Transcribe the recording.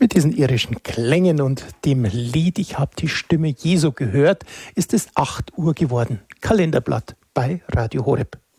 Mit diesen irischen Klängen und dem Lied „Ich hab die Stimme Jesu gehört" ist es 8 Uhr geworden. Kalenderblatt bei Radio Horeb.